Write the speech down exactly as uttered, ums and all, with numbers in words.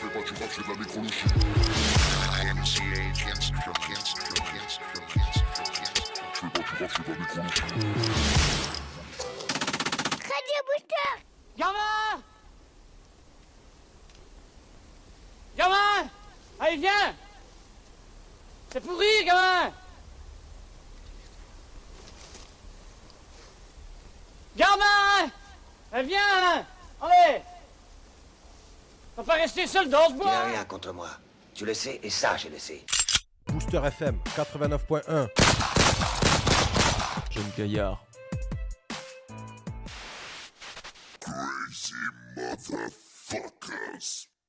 pas, tu vois que c'est de la nécrologie. Radio Booster. Gamin! Gamin! Allez, viens! C'est pourri, gamin! Gamin! Allez, viens! Allez! On va pas rester seul dans ce Tu bois! n'as rien contre moi. Tu le sais, et ça, je le sais. Booster F M quatre-vingt-neuf point un. Jeune gaillard. Crazy motherfuckers.